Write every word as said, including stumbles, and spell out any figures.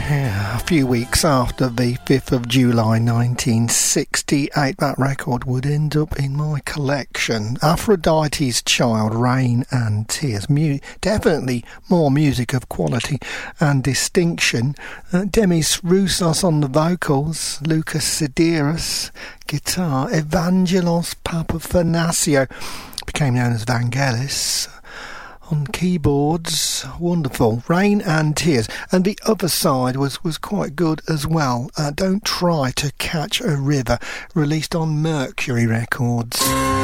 Yeah, a few weeks after the fifth of July nineteen sixty-eight, that record would end up in my collection. Aphrodite's Child, Rain and Tears. Mu- definitely more music of quality and distinction. Uh, Demis Roussos on the vocals, Lucas Sideris guitar, Evangelos Papathanassiou became known as Vangelis on keyboards. Wonderful. Rain and Tears. And the other side was, was quite good as well. Uh, Don't Try to Catch a River, released on Mercury Records.